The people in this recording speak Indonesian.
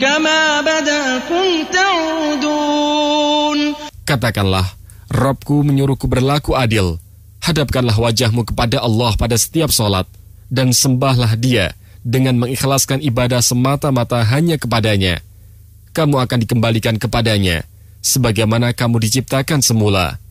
كما بدأكم تعودون. Katakanlah, Rabbku menyuruhku berlaku adil. Hadapkanlah wajahmu kepada Allah pada setiap sholat, dan sembahlah Dia dengan mengikhlaskan ibadah semata-mata hanya kepadanya. Kamu akan dikembalikan kepadanya, sebagaimana kamu diciptakan semula.